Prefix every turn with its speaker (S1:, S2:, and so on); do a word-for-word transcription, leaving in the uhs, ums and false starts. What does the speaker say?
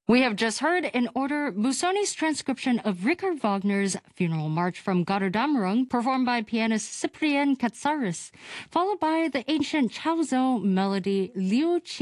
S1: We have just heard in order Busoni's transcription of Richard Wagner's Funeral March from Götterdämmerung, performed by pianist Cyprien Katsaris, followed by the ancient Chaozhou melody Liu Qi